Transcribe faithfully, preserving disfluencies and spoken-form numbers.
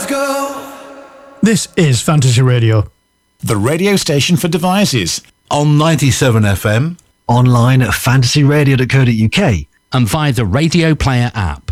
go. This is Fantasy Radio, the radio station for devices. On ninety-seven F M. Online at fantasy radio dot co dot uk. And via the Radio Player app.